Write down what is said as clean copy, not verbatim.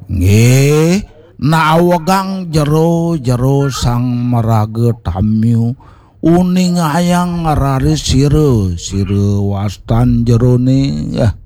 Nggih, nawegang jero sang maraga tamyu uning ayang ngarari sire wastan jerone